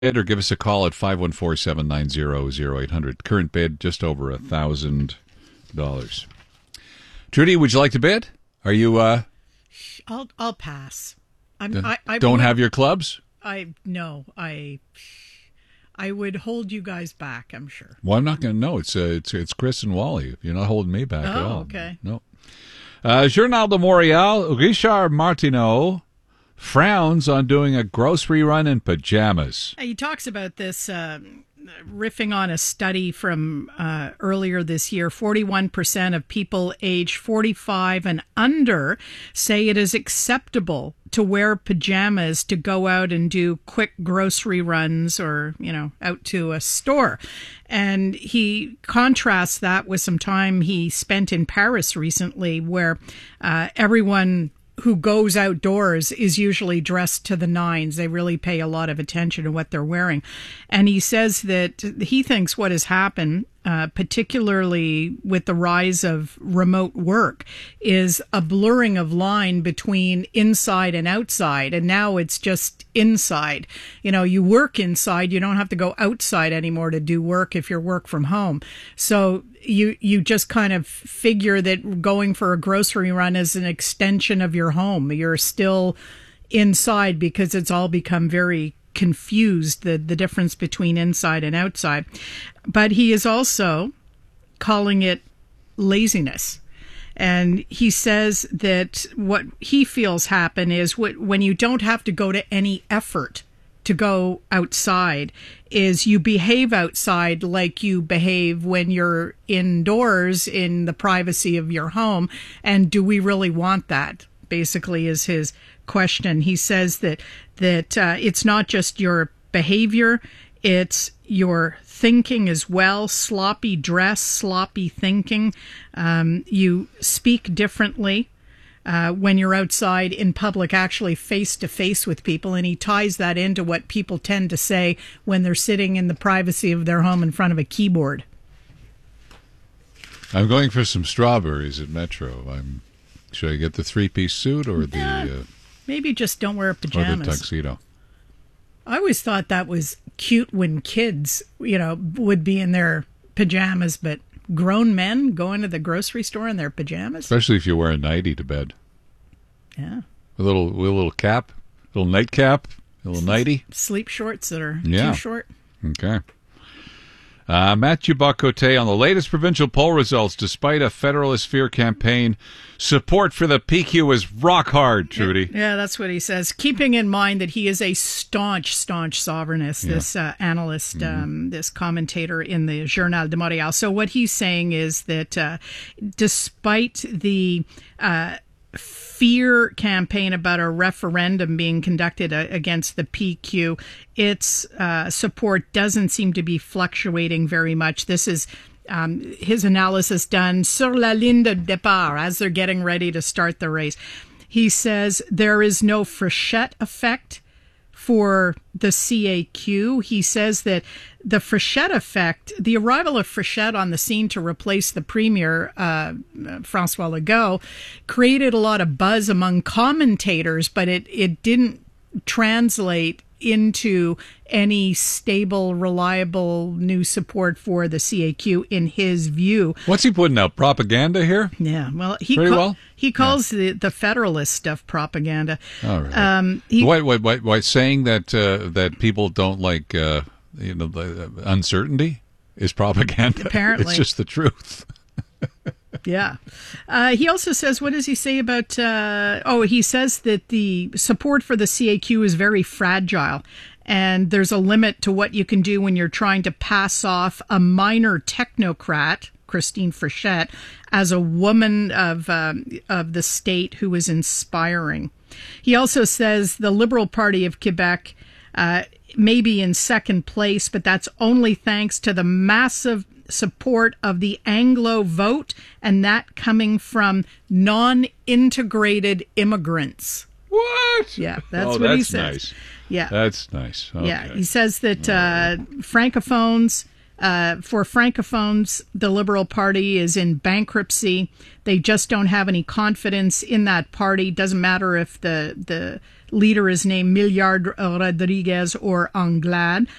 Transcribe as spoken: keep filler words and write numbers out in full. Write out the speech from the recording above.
or give us a call at five one four, seven nine zero, zero eight hundred. Current bid just over a thousand dollars. Trudy, would you like to bid? Are you uh I'll I'll pass. I'm d- I, I don't would, have your clubs? I no, I I would hold you guys back, I'm sure. Well, I'm not going to know. It's uh, it's it's Chris and Wally. You're not holding me back oh, at all. Okay. No. Uh, Journal de Montréal, Richard Martineau frowns on doing a grocery run in pajamas. He talks about this, uh, riffing on a study from uh, earlier this year. forty-one percent of people aged forty-five and under say it is acceptable to wear pajamas to go out and do quick grocery runs or, you know, out to a store. And he contrasts that with some time he spent in Paris recently, where uh, everyone who goes outdoors is usually dressed to the nines. They really pay a lot of attention to what they're wearing. And he says that he thinks what has happened, uh, particularly with the rise of remote work, is a blurring of line between inside and outside. And now it's just inside. You know, you work inside, you don't have to go outside anymore to do work if you're work from home. So you you just kind of figure that going for a grocery run is an extension of your home. You're still inside because it's all become very confused, the, the difference between inside and outside. But he is also calling it laziness. And he says that what he feels happen is what, when you don't have to go to any effort to go outside, is you behave outside like you behave when you're indoors in the privacy of your home. And do we really want that? Basically is his question. He says that that uh, it's not just your behavior, it's your thinking as well. Sloppy dress, sloppy thinking. Um, you speak differently Uh, when you're outside in public, actually face to face with people. And he ties that into what people tend to say when they're sitting in the privacy of their home in front of a keyboard. I'm going for some strawberries at Metro. I'm should I get the three-piece suit or the uh, maybe just don't wear pajamas or the tuxedo? I always thought that was cute when kids, you know, would be in their pajamas, but grown men go into the grocery store in their pajamas? Especially if you wear a nightie to bed. Yeah. A little, with a little cap, a little nightcap, a little nightie. Sleep shorts that are yeah. too short. Okay. Uh, Mathieu Bocoté on the latest provincial poll results. Despite a Federalist Fear campaign, support for the P Q is rock hard, Trudy. Yeah, yeah, that's what he says. Keeping in mind that he is a staunch, staunch sovereignist, yeah. this uh, analyst, mm-hmm. um, this commentator in the Journal de Montréal. So what he's saying is that uh, despite the uh, fear campaign about a referendum being conducted uh, against the P Q, its uh, support doesn't seem to be fluctuating very much. This is um, his analysis done sur la ligne de départ as they're getting ready to start the race. He says there is no Frechette effect for the C A Q. He says that the Frechette effect, the arrival of Frechette on the scene to replace the premier, uh, Francois Legault, created a lot of buzz among commentators, but it, it didn't translate into any stable, reliable new support for the C A Q in his view. What's he putting out? Propaganda here? Yeah, well, he Pretty ca- well? he calls yeah. the, the Federalist stuff propaganda. All right. Um, he, why, why, why, why saying that uh, that people don't like uh, you know the uncertainty is propaganda? Apparently, it's just the truth. Yeah. Uh, he also says, what does he say about, uh, oh, he says that the support for the C A Q is very fragile. And there's a limit to what you can do when you're trying to pass off a minor technocrat, Christine Frechette, as a woman of um, of the state who is inspiring. He also says the Liberal Party of Quebec uh, may be in second place, but that's only thanks to the massive support of the Anglo vote, and that coming from non-integrated immigrants. What? Yeah, that's oh, what that's he says. Nice. Yeah, that's nice. Okay. Yeah, he says that uh, francophones, uh, for francophones, the Liberal Party is in bankruptcy. They just don't have any confidence in that party. Doesn't matter if the the leader is named Millard Rodriguez or Anglade.